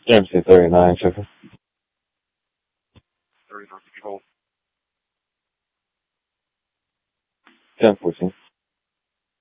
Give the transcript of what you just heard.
Dempsey 39, checker. 30 North Control. 10 14.